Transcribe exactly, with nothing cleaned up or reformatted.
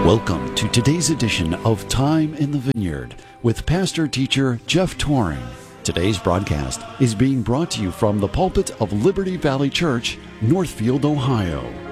Welcome to today's edition of Time in the Vineyard with pastor teacher Jeff Toring. Today's broadcast is being brought to you from the pulpit of Liberty Valley Church, Northfield, Ohio.